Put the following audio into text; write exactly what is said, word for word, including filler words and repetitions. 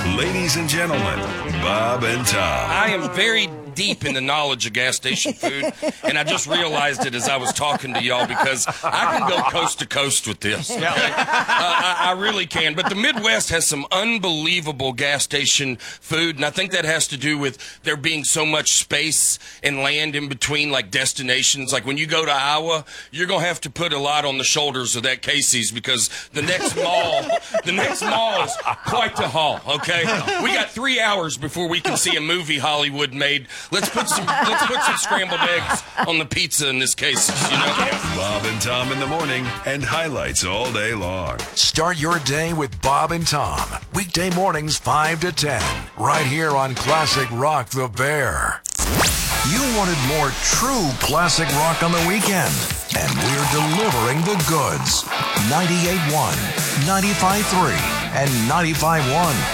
Ladies and gentlemen, Bob and Tom. I am very deep in the knowledge of gas station food, and I just realized it as I was talking to y'all because I can go coast to coast with this. Okay? Uh, I, I really can. But the Midwest has some unbelievable gas station food, and I think that has to do with there being so much space and land in between, like, destinations. Like, when you go to Iowa, you're going to have to put a lot on the shoulders of that Casey's because the next mall, the next mall is quite the haul, okay? We got three hours before we can see a movie Hollywood made. Let's put some let's put some scrambled eggs on the pizza in this case, you know? Bob and Tom in the morning and highlights all day long. Start your day with Bob and Tom. Weekday mornings five to ten. Right here on Classic Rock the Bear. You wanted more true classic rock on the weekend, and we're delivering the goods. ninety-eight point one, ninety-five point three, and ninety-five point one.